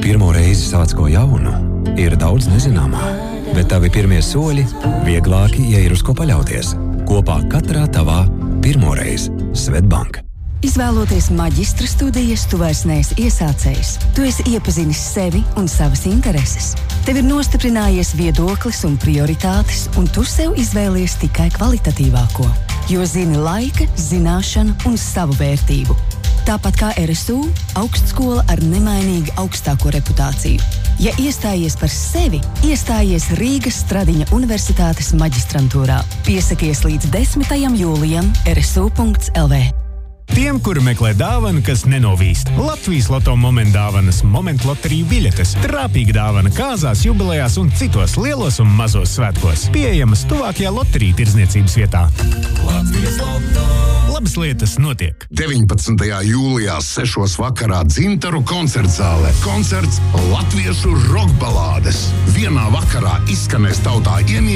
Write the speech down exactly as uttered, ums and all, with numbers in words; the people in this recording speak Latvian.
pirmo reizi sāc ko jaunu, ir daudz nezināmā, bet tavi pirmie soļi vieglāki, ja ir uz ko paļauties. Kopā katrā tavā pirmoreiz Svetbank. Izvēloties maģistra studijas, tu vairs neesi iesācējs. Tu esi iepazinis sevi un savas intereses. Tev ir nostiprinājies viedoklis un prioritātes, un tu sev izvēlies tikai kvalitatīvāko. Jo zini laika, zināšanu un savu vērtību. Tāpat kā R S U, augstskola ar nemainīgi augstāko reputāciju. Ja iestājies par sevi, iestājies Rīgas Stradiņa Universitātes maģistrantūrā. Piesakies līdz desmitajam jūlijam R S U punkts L V. Tiem, kuri meklē dāvanu, kas nenovīst. Latvijas Loto Moment dāvanas, Moment loteriju biļetes, trāpīga dāvana kāzās, jubilejās un citos lielos un mazos svētkos. Pieejamas tuvākajā loteriju tirdzniecības vietā. Latvijas Loto. Labas lietas notiek. deviņpadsmitajā jūlijā sešos vakarā Dzintaru koncertzālē. Koncerts latviešu rokbalādes. Vienā vakarā izskanēs tautā iemīļotas